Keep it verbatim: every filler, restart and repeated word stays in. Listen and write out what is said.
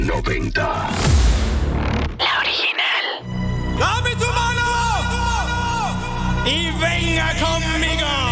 noventa. La original. ¡Dame tu mano! ¡Y venga conmigo!